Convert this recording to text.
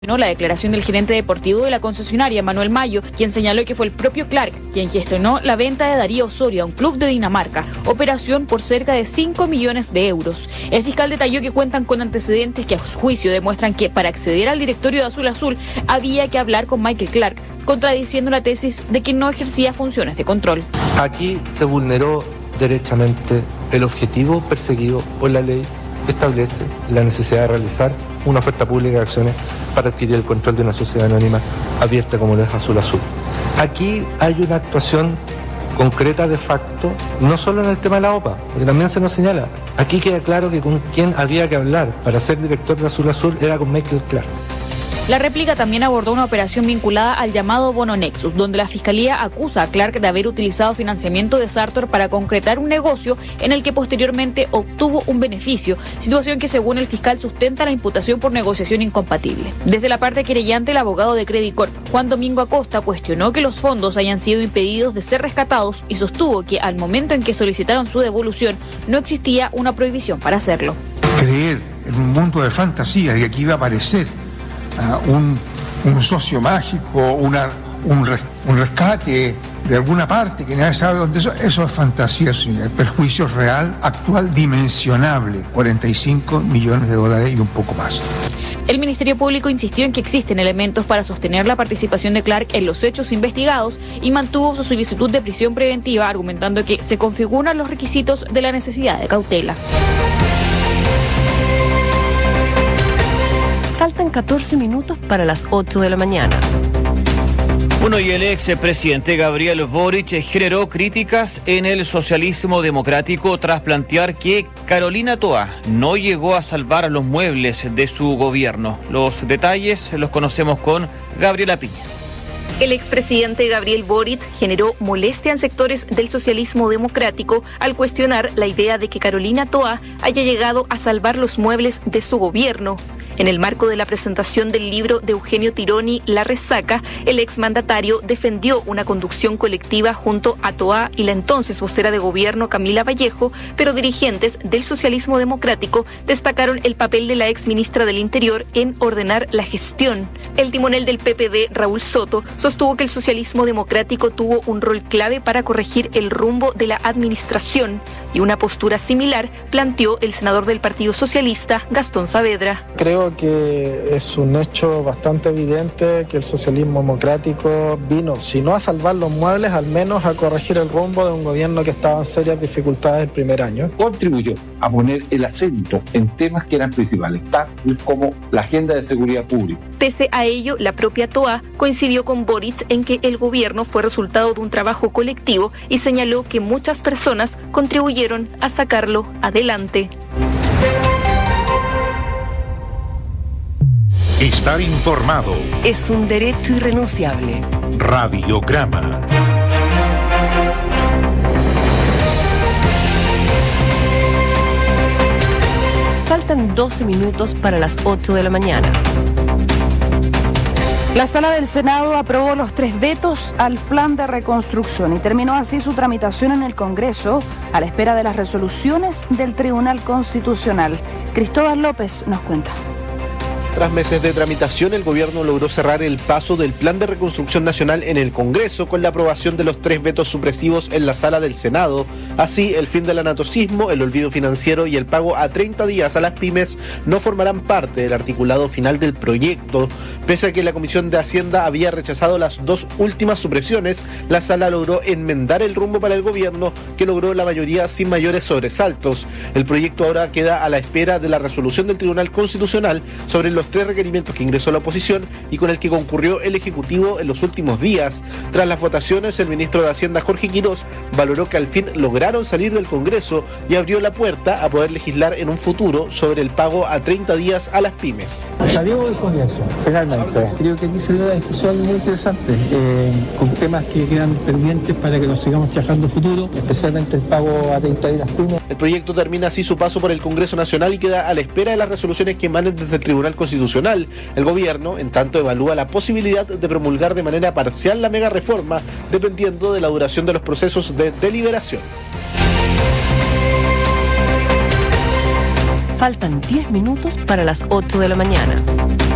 La declaración del gerente deportivo de la concesionaria, Manuel Mayo, quien señaló que fue el propio Clark quien gestionó la venta de Darío Osorio a un club de Dinamarca, operación por cerca de 5 millones de euros. El fiscal detalló que cuentan con antecedentes que a su juicio demuestran que para acceder al directorio de Azul Azul había que hablar con Michael Clark, contradiciendo la tesis de que no ejercía funciones de control. Aquí se vulneró derechamente el objetivo perseguido por la ley que establece la necesidad de realizar una oferta pública de acciones para adquirir el control de una sociedad anónima abierta como lo es Azul Azul. Aquí hay una actuación concreta de facto, no solo en el tema de la OPA, porque también se nos señala. Aquí queda claro que con quien había que hablar para ser director de Azul Azul era con Michael Clark. La réplica también abordó una operación vinculada al llamado Bono Nexus, donde la Fiscalía acusa a Clark de haber utilizado financiamiento de Sartor para concretar un negocio en el que posteriormente obtuvo un beneficio, situación que según el fiscal sustenta la imputación por negociación incompatible. Desde la parte querellante, el abogado de Credit Corp, Juan Domingo Acosta, cuestionó que los fondos hayan sido impedidos de ser rescatados y sostuvo que al momento en que solicitaron su devolución no existía una prohibición para hacerlo. Creer en un mundo de fantasía y aquí iba a aparecer un socio mágico, un rescate de alguna parte que nadie sabe dónde eso es fantasía, señor. El perjuicio real, actual, dimensionable, 45 millones de dólares y un poco más. El Ministerio Público insistió en que existen elementos para sostener la participación de Clark en los hechos investigados y mantuvo su solicitud de prisión preventiva, argumentando que se configuran los requisitos de la necesidad de cautela. Faltan 14 minutos para las 8 de la mañana. Bueno, y el expresidente Gabriel Boric generó críticas en el socialismo democrático tras plantear que Carolina Toa no llegó a salvar los muebles de su gobierno. Los detalles los conocemos con Gabriela Piña. El expresidente Gabriel Boric generó molestia en sectores del socialismo democrático al cuestionar la idea de que Carolina Toa haya llegado a salvar los muebles de su gobierno. En el marco de la presentación del libro de Eugenio Tironi, La Resaca, el exmandatario defendió una conducción colectiva junto a Toa y la entonces vocera de gobierno Camila Vallejo, pero dirigentes del socialismo democrático destacaron el papel de la exministra del Interior en ordenar la gestión. El timonel del PPD, Raúl Soto, sostuvo que el socialismo democrático tuvo un rol clave para corregir el rumbo de la administración y una postura similar planteó el senador del Partido Socialista, Gastón Saavedra. Creo que es un hecho bastante evidente que el socialismo democrático vino, si no a salvar los muebles, al menos a corregir el rumbo de un gobierno que estaba en serias dificultades el primer año. Contribuyó a poner el acento en temas que eran principales, tal como la agenda de seguridad pública. Pese a ello, la propia Toa coincidió con Boric en que el gobierno fue resultado de un trabajo colectivo y señaló que muchas personas contribuyeron a sacarlo adelante. Estar informado es un derecho irrenunciable. Radiograma. Faltan 12 minutos para las 8 de la mañana. La Sala del Senado aprobó los 3 vetos al plan de reconstrucción y terminó así su tramitación en el Congreso a la espera de las resoluciones del Tribunal Constitucional. Cristóbal López nos cuenta. Tras meses de tramitación, el gobierno logró cerrar el paso del Plan de Reconstrucción Nacional en el Congreso con la aprobación de los 3 vetos supresivos en la Sala del Senado. Así, el fin del anatocismo, el olvido financiero y el pago a 30 días a las pymes no formarán parte del articulado final del proyecto. Pese a que la Comisión de Hacienda había rechazado las 2 últimas supresiones, la Sala logró enmendar el rumbo para el gobierno, que logró la mayoría sin mayores sobresaltos. El proyecto ahora queda a la espera de la resolución del Tribunal Constitucional sobre los 3 requerimientos que ingresó la oposición y con el que concurrió el Ejecutivo en los últimos días. Tras las votaciones, el ministro de Hacienda, Jorge Quirós, valoró que al fin lograron salir del Congreso y abrió la puerta a poder legislar en un futuro sobre el pago a 30 días a las pymes. Salimos del Congreso, finalmente. Creo que aquí se dio una discusión muy interesante, con temas que quedan pendientes para que nos sigamos trabajando en futuro, especialmente el pago a 30 días a las pymes. El proyecto termina así su paso por el Congreso Nacional y queda a la espera de las resoluciones que emanen desde el Tribunal Constitucional. El gobierno, en tanto, evalúa la posibilidad de promulgar de manera parcial la mega reforma, dependiendo de la duración de los procesos de deliberación. Faltan 10 minutos para las 8 de la mañana.